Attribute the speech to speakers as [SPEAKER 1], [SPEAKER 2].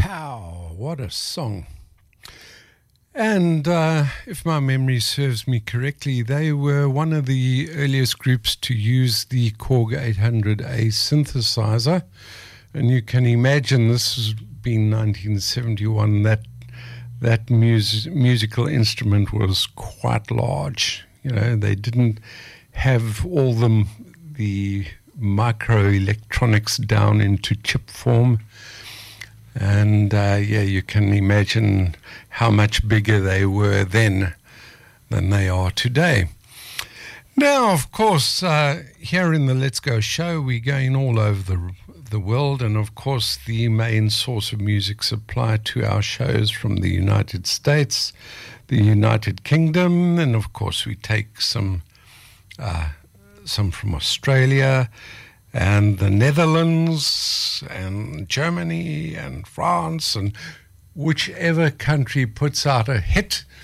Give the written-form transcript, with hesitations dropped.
[SPEAKER 1] Pow, what a song. And if my memory serves me correctly, they were one of the earliest groups to use the Korg 800A synthesizer. And you can imagine this has been 1971, that musical instrument was quite large. You know, they didn't have all the microelectronics down into chip form. And, you can imagine how much bigger they were then than they are today. Now, of course, here in the Let's Go show, we're going all over the world. And, of course, the main source of music supply to our shows from the United States, the United Kingdom, and, of course, we take some from Australia, and the Netherlands, and Germany, and France, and whichever country puts out a hit,